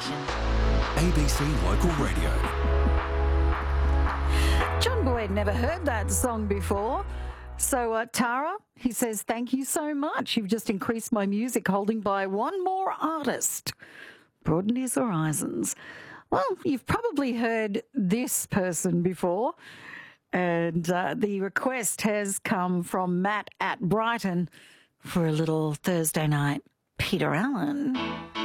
station. ABC Local Radio. John Boyd never heard that song before. So, Tara, he says, thank you so much. You've just increased my music holding by one more artist. Broadened his horizons. Well, you've probably heard this person before. And the request has come from Matt at Brighton for a little Thursday night Peter Allen.